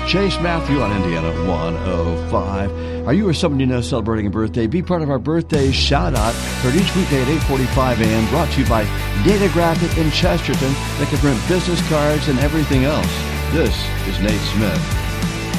Chase Matthew on Indiana 105. Are you or someone you know celebrating a birthday? Be part of our birthday shout-out. Heard each weekday at 8:45 a.m. Brought to you by Data Graphic in Chesterton that can print business cards and everything else. This is Nate Smith.